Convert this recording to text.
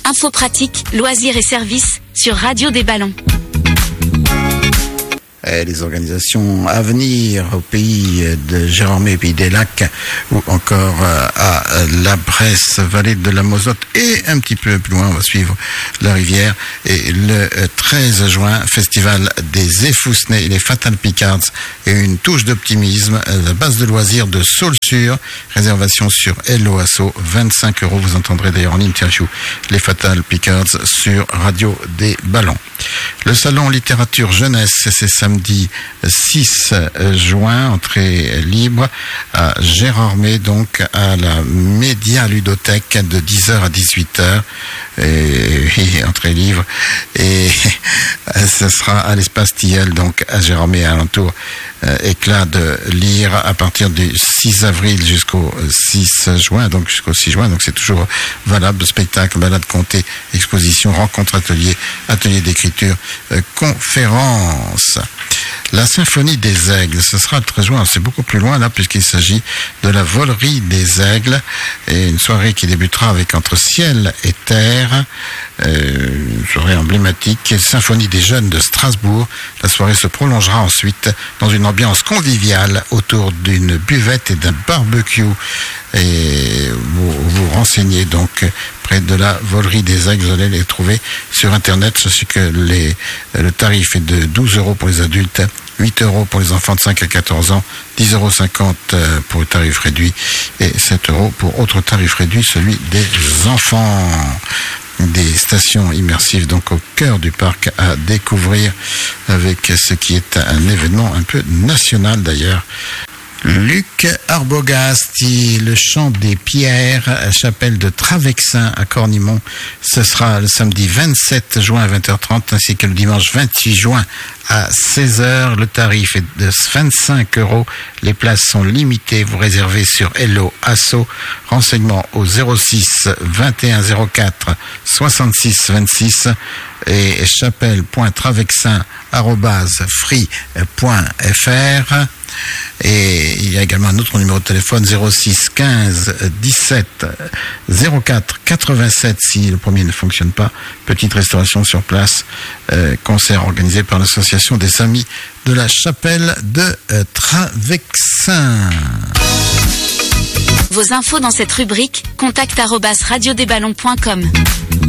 Infos pratiques, loisirs et services sur Radio des Ballons. Et les organisations à venir au pays de Gérardmer, pays des Lacs, ou encore à la Bresse, vallée de la Mozotte, et un petit peu plus loin, on va suivre la rivière. Et le 13 juin, festival des Effousnets et les Fatal Picards, et une touche d'optimisme, la base de loisirs de Saulsure, réservation sur Hello Asso, 25 €. Vous entendrez d'ailleurs en interview les Fatal Picards sur Radio des Ballons. Le salon littérature jeunesse, c'est samedi 6 juin, entrée libre à Gérardmer, donc à la Média Ludothèque de 10h à 18h. Et entrée libre. Et ce sera à l'espace Tilleul, donc à Gérardmer, alentour. Éclat de lire à partir du 6 avril jusqu'au 6 juin, donc jusqu'au 6 juin, donc c'est toujours valable. Spectacle, balade comptée, exposition, rencontre, atelier d'écriture, conférence. La symphonie des aigles, ce sera le 13 juin, c'est beaucoup plus loin là, puisqu'il s'agit de la volerie des aigles, et une soirée qui débutera avec Entre ciel et terre, une soirée emblématique, symphonie des jeunes de Strasbourg. La soirée se prolongera ensuite dans une ambiance conviviale autour d'une buvette et d'un barbecue. Et vous renseignez donc près de la volerie des aigles, vous allez les trouver sur internet. Sachez que le tarif est de 12 € pour les adultes, 8 € pour les enfants de 5 à 14 ans, 10,50 € pour le tarif réduit et 7 € pour autre tarif réduit, celui des enfants. Des stations immersives donc au cœur du parc à découvrir, avec ce qui est un événement un peu national d'ailleurs. Luc Arbogasti, le chant des pierres, à chapelle de Travexin à Cornimont. Ce sera le samedi 27 juin à 20h30 ainsi que le dimanche 28 juin à 16h. Le tarif est de 25 €. Les places sont limitées. Vous réservez sur Hello Asso. Renseignements au 06 21 04 66 26 et chapelle.travexin@free.fr. Et il y a également un autre numéro de téléphone, 06 15 17 04 87 si le premier ne fonctionne pas. Petite restauration sur place, concert organisé par l'association des Amis de la Chapelle de Travexin. Vos infos dans cette rubrique, contact@radiodesballons.com.